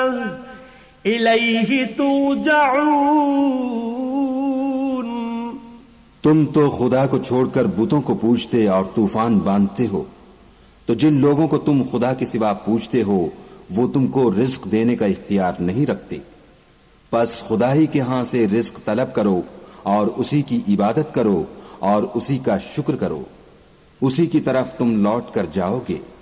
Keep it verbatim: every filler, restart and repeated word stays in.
इलैहि तुरजऊन। तुम तो खुदा को छोड़कर बुतों को पूजते और तूफान बांधते हो, तो जिन लोगों को तुम खुदा के सिवा पूजते हो वो तुमको रिस्क देने का इख्तियार नहीं रखते। बस खुदा ही के यहां से रिस्क तलब करो और उसी की इबादत करो और उसी का शुक्र करो, उसी की तरफ तुम लौट कर जाओगे।